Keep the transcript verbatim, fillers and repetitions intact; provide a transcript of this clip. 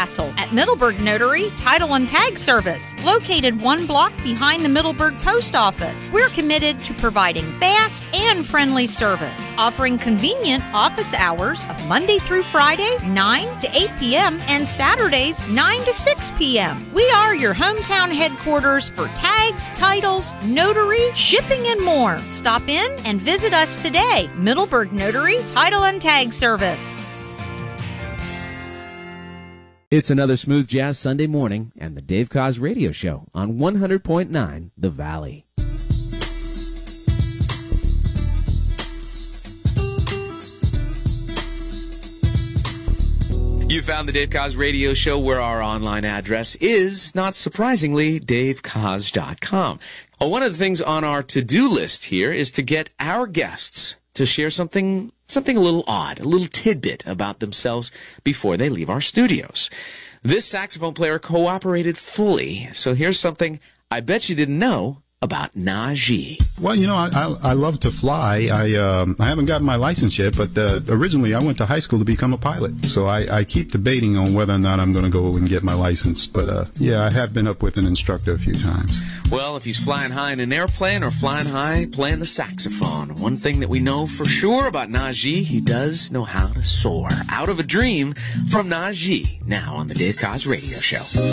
hassle at Middleburg Notary Title and Tag Service, located one block behind the Middleburg Post Office. We're committed to providing fast and friendly service, offering convenient office hours of Monday through Friday, nine to eight p.m., and Saturdays, nine to six p.m. We are your hometown headquarters for tags, titles, notary, shipping, and more. Stop in and visit us today. Middleburg Notary Title and Tag Service. It's another Smooth Jazz Sunday morning and the Dave Koz Radio Show on one hundred point nine The Valley. You found the Dave Koz Radio Show, where our online address is, not surprisingly, dave koz dot com. Well, one of the things on our to-do list here is to get our guests to share something something a little odd, a little tidbit about themselves before they leave our studios. This saxophone player cooperated fully, so here's something I bet you didn't know about Najee. Well, you know, I I, I love to fly. I um, I haven't gotten my license yet, but uh, originally I went to high school to become a pilot. So I, I keep debating on whether or not I'm going to go and get my license. But uh, yeah, I have been up with an instructor a few times. Well, if he's flying high in an airplane or flying high playing the saxophone, one thing that we know for sure about Najee, he does know how to soar. Out of a Dream from Najee, now on the Dave Koz Radio Show.